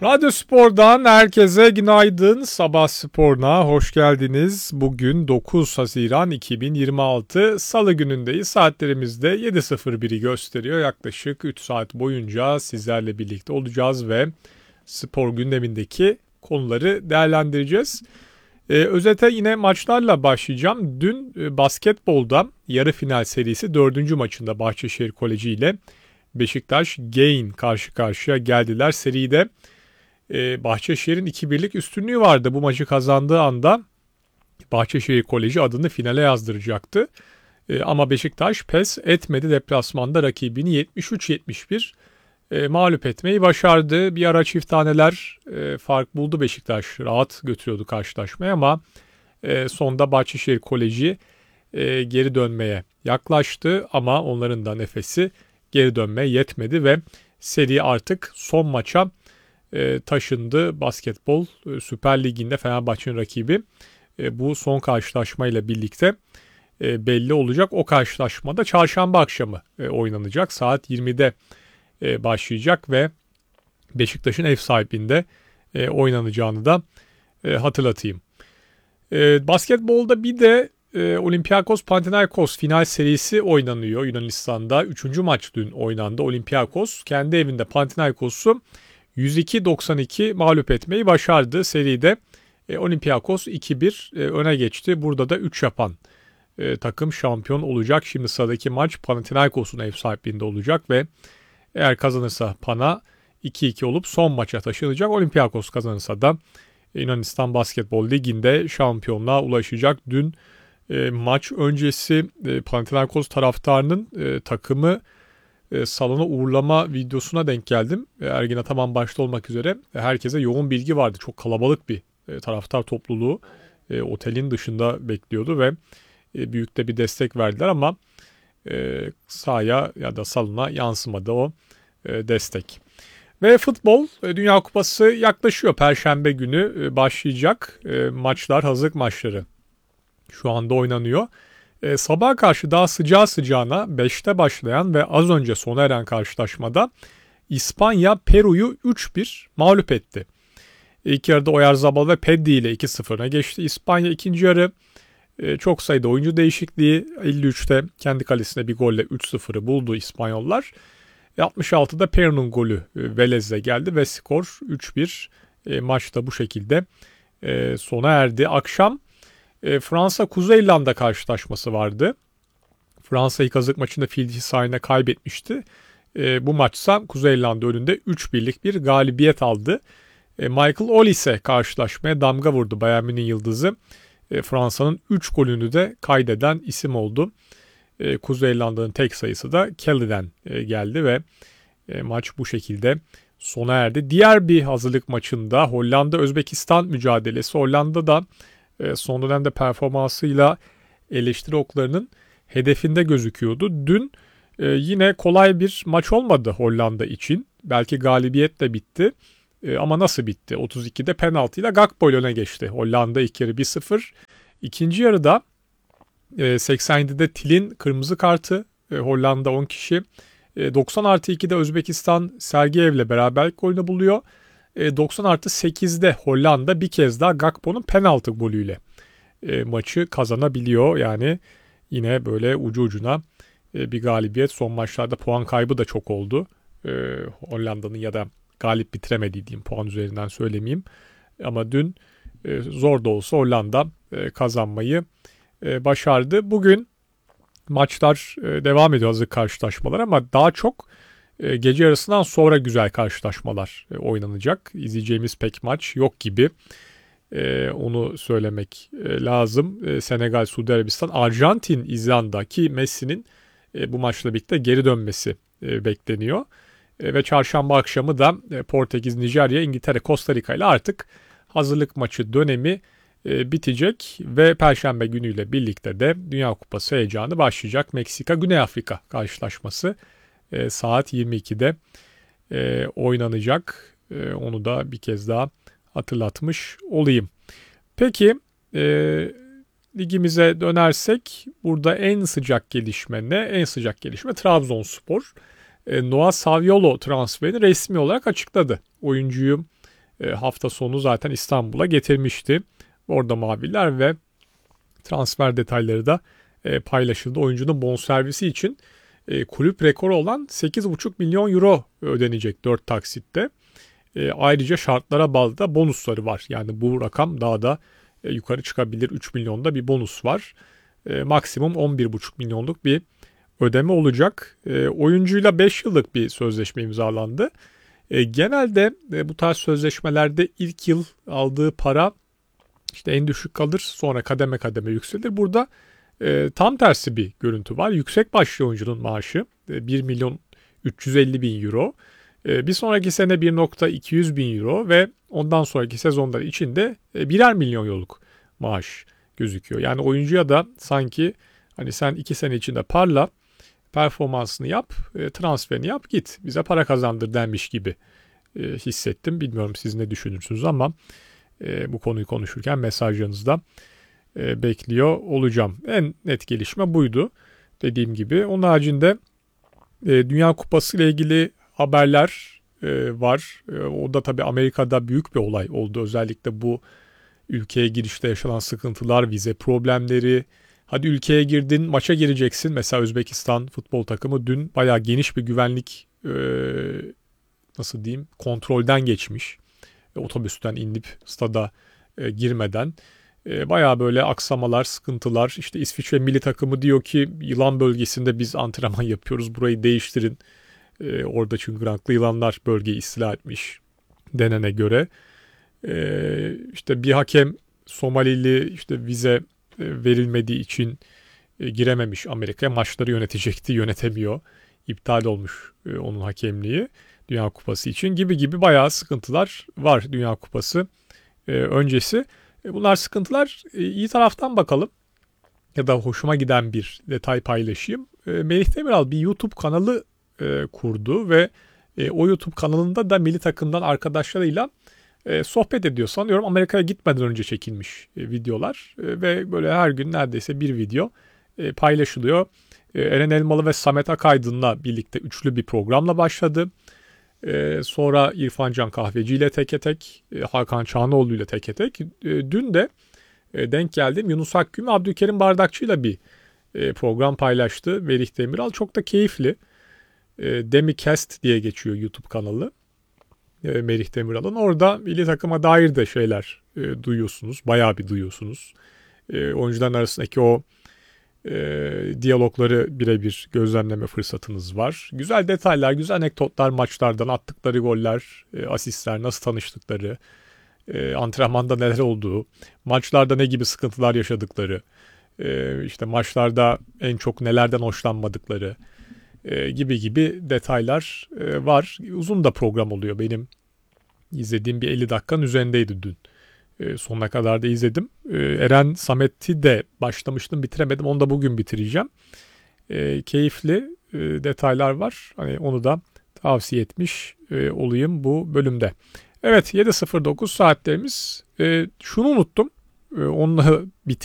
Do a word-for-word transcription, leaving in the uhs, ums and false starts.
Radyo Spor'dan herkese günaydın. Sabah Spor'una hoş geldiniz. Bugün dokuz Haziran iki bin yirmi altı Salı günündeyiz. Saatlerimizde yedi sıfır biri gösteriyor. Yaklaşık üç saat boyunca sizlerle birlikte olacağız ve spor gündemindeki konuları değerlendireceğiz. Ee, özete yine maçlarla başlayacağım. Dün e, basketbolda yarı final serisi dördüncü maçında Bahçeşehir Koleji ile Beşiktaş Gain karşı karşıya geldiler. Seride e, Bahçeşehir'in iki birlik üstünlüğü vardı. Bu maçı kazandığı anda Bahçeşehir Koleji adını finale yazdıracaktı. E, ama Beşiktaş pes etmedi. Deplasmanda rakibini yetmiş üç yetmiş bir e, mağlup etmeyi başardı. Bir ara çift taneler e, fark buldu Beşiktaş. Rahat götürüyordu karşılaşmayı ama e, sonda Bahçeşehir Koleji e, geri dönmeye yaklaştı. Ama onların da nefesi geri dönmeye yetmedi ve seri artık son maça e, taşındı. Basketbol e, Süper Ligi'nde Fenerbahçe'nin rakibi e, bu son karşılaşmayla birlikte e, belli olacak. O karşılaşmada çarşamba akşamı e, oynanacak. Saat yirmide e, başlayacak ve Beşiktaş'ın ev sahipliğinde e, oynanacağını da e, hatırlatayım. E, basketbolda bir de e, Olympiakos Panathinaikos final serisi oynanıyor Yunanistan'da. Üçüncü maç dün oynandı. Olympiakos kendi evinde Panathinaikos'u yüz iki doksan iki mağlup etmeyi başardı. Seride e, Olympiakos iki bir e, öne geçti. Burada da üç yapan e, takım şampiyon olacak. Şimdi sıradaki maç Panathinaikos'un ev sahipliğinde olacak ve eğer kazanırsa Pana iki iki olup son maça taşınacak. Olympiakos kazanırsa da Yunanistan Basketbol Ligi'nde şampiyonluğa ulaşacak. Dün e, maç öncesi e, Panathinaikos taraftarının e, takımı e, salona uğurlama videosuna denk geldim. E, Ergin Ataman başta olmak üzere e, herkese yoğun bilgi vardı. Çok kalabalık bir e, taraftar topluluğu e, otelin dışında bekliyordu ve e, büyük de bir destek verdiler ama e, sahaya ya da salona yansımadı o e, destek. Ve futbol e, Dünya Kupası yaklaşıyor. Perşembe günü e, başlayacak e, maçlar, hazırlık maçları şu anda oynanıyor. E, sabaha karşı daha sıcağı sıcağına beşte başlayan ve az önce sona eren karşılaşmada İspanya Peru'yu üç bir mağlup etti. İlk yarıda Oyarzabal ve Pedri ile iki sıfır'a geçti. İspanya ikinci yarı e, çok sayıda oyuncu değişikliği elli üçte kendi kalesine bir golle üç sıfır'ı buldu İspanyollar. altmış altıda Peru'nun golü e, Velez'le geldi ve skor üç bir. E, maçta bu şekilde e, sona erdi. Akşam e, Fransa-Kuzey İrlanda karşılaşması vardı. Fransa ilk hazırlık maçında Fiji sahine kaybetmişti. E, bu maçsa Kuzey İrlanda önünde üç birlik bir galibiyet aldı. E, Michael Olise karşılaşmaya damga vurdu. Bayern Münih yıldızı. E, Fransa'nın üç golünü de kaydeden isim oldu. E, Kuzey İrlanda'nın tek sayısı da Kelly'den e, geldi ve e, maç bu şekilde sona erdi. Diğer bir hazırlık maçında Hollanda-Özbekistan mücadelesi. Hollanda da e, son dönemde performansıyla eleştiri oklarının hedefinde gözüküyordu. Dün e, yine kolay bir maç olmadı Hollanda için. Belki galibiyetle bitti. E, ama nasıl bitti? otuz ikide penaltıyla Gakpo ile öne geçti. Hollanda ilk yarı bir sıfır. İkinci yarıda e, seksen yedide Til'in kırmızı kartı. E, Hollanda on kişi. E, doksan artı ikide Özbekistan Sergeyev'le beraberlik golünü buluyor. E, doksan artı sekizde Hollanda bir kez daha Gakpo'nun penaltı golüyle e, maçı kazanabiliyor. Yani yine böyle ucu ucuna e, bir galibiyet. Son maçlarda puan kaybı da çok oldu. E, Hollanda'nın ya da galip bitiremediği diyeyim, puan üzerinden söylemeyeyim. Ama dün e, zor da olsa Hollanda e, kazanmayı e, başardı. Bugün maçlar e, devam ediyor, hazır karşılaşmalar, ama daha çok e, gece yarısından sonra güzel karşılaşmalar e, oynanacak. İzleyeceğimiz pek maç yok gibi. E, onu söylemek e, lazım. E, Senegal, Suudi Arabistan, Arjantin, İzlanda ki Messi'nin e, bu maçla birlikte geri dönmesi e, bekleniyor. Ve çarşamba akşamı da Portekiz, Nijerya, İngiltere, Costa Rica ile artık hazırlık maçı dönemi bitecek ve Perşembe günüyle birlikte de Dünya Kupası heyecanı başlayacak. Meksika, Güney Afrika karşılaşması saat yirmi ikide oynanacak. Onu da bir kez daha hatırlatmış olayım. Peki ligimize dönersek burada en sıcak gelişme ne? En sıcak gelişme Trabzonspor. Noah Saviolo transferini resmi olarak açıkladı. Oyuncuyu e, hafta sonu zaten İstanbul'a getirmişti. Orada maviler ve transfer detayları da e, paylaşıldı. Oyuncunun bonservisi için e, kulüp rekoru olan sekiz buçuk milyon euro ödenecek dört taksitte. E, ayrıca şartlara bağlı da bonusları var. Yani bu rakam daha da e, yukarı çıkabilir. üç milyonda bir bonus var. E, maksimum on bir buçuk milyonluk bir ödeme olacak. E, oyuncuyla beş yıllık bir sözleşme imzalandı. E, genelde e, bu tarz sözleşmelerde ilk yıl aldığı para işte en düşük kalır, sonra kademe kademe yükselir. Burada e, tam tersi bir görüntü var. Yüksek başlı oyuncunun maaşı e, bir milyon üç yüz elli bin euro. E, bir sonraki sene bir milyon iki yüz bin euro ve ondan sonraki sezonlar içinde e, birer milyon euroluk maaş gözüküyor. Yani oyuncuya da sanki hani sen iki sene içinde parla, performansını yap, e, transferini yap, git bize para kazandır denmiş gibi e, hissettim. Bilmiyorum siz ne düşünürsünüz ama e, bu konuyu konuşurken mesajlarınızda e, bekliyor olacağım. En net gelişme buydu dediğim gibi. Onun haricinde e, Dünya Kupası ile ilgili haberler e, var. E, o da tabii Amerika'da büyük bir olay oldu. Özellikle bu ülkeye girişte yaşanan sıkıntılar, vize problemleri. Hadi ülkeye girdin, maça gireceksin. Mesela Özbekistan futbol takımı dün bayağı geniş bir güvenlik e, nasıl diyeyim kontrolden geçmiş. E, otobüsten inip stada e, girmeden. E, bayağı böyle aksamalar, sıkıntılar. İşte İsviçre milli takımı diyor ki yılan bölgesinde biz antrenman yapıyoruz. Burayı değiştirin. E, orada çünkü ranklı yılanlar bölgeyi istila etmiş denene göre. E, işte bir hakem Somalili işte vize verilmediği için e, girememiş Amerika'ya. Maçları yönetecekti, yönetemiyor. İptal olmuş e, onun hakemliği Dünya Kupası için gibi gibi bayağı sıkıntılar var Dünya Kupası e, öncesi. E, bunlar sıkıntılar. E, iyi taraftan bakalım ya da hoşuma giden bir detay paylaşayım. E, Melih Demiral bir YouTube kanalı e, kurdu ve e, o YouTube kanalında da milli takımdan arkadaşlarıyla E, sohbet ediyor. Sanıyorum Amerika'ya gitmeden önce çekilmiş e, videolar e, ve böyle her gün neredeyse bir video e, paylaşılıyor. E, Eren Elmalı ve Samet Akaydın'la birlikte üçlü bir programla başladı. E, sonra İrfan Can Kahveci ile teke tek, e, Hakan Çağanoğlu ile teke tek. E, dün de e, denk geldim Yunus Akgün ve Abdülkerim Bardakçı ile bir e, program paylaştı Melih Demiral. Çok da keyifli. E, Demicast diye geçiyor YouTube kanalı. Melih Demiral'ın. Orada milli takıma dair de şeyler e, duyuyorsunuz. Bayağı bir duyuyorsunuz. E, oyuncuların arasındaki o e, diyalogları birebir gözlemleme fırsatınız var. Güzel detaylar, güzel anekdotlar maçlardan, attıkları goller, e, asistler, nasıl tanıştıkları, e, antrenmanda neler olduğu, maçlarda ne gibi sıkıntılar yaşadıkları, e, işte maçlarda en çok nelerden hoşlanmadıkları, E, gibi gibi detaylar e, var. Uzun da program oluyor. Benim izlediğim bir elli dakikanın üzerindeydi dün. E, sonuna kadar da izledim. E, Eren Samet'i de başlamıştım, bitiremedim. Onu da bugün bitireceğim. E, keyifli e, detaylar var. Hani onu da tavsiye etmiş e, olayım bu bölümde. Evet, yedi sıfır dokuz saatlerimiz. E, şunu unuttum. E, onunla bitir